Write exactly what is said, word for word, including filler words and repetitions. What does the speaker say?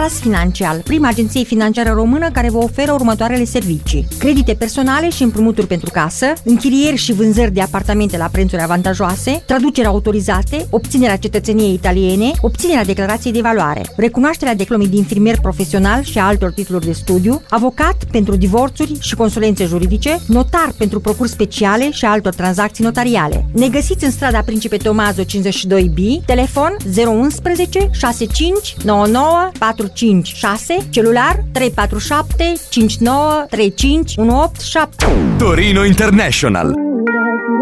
Aras Financial, prima agenție financiară română care vă oferă următoarele servicii: credite personale și împrumuturi pentru casă, închirieri și vânzări de apartamente la prețuri avantajoase, traduceri autorizate, obținerea cetățeniei italiene, obținerea declarației de valoare, recunoașterea diplomei de infirmier profesional și a altor titluri de studiu, avocat pentru divorțuri și consulențe juridice, notar pentru procuri speciale și altor tranzacții notariale. Ne găsiți în strada Principe Tommaso cincizeci și doi B, telefon zero unu unu șase cinci nouă nouă patru cinci șase, celular trei patru șapte cinci nouă trei cinci unu opt șapte. Torino International.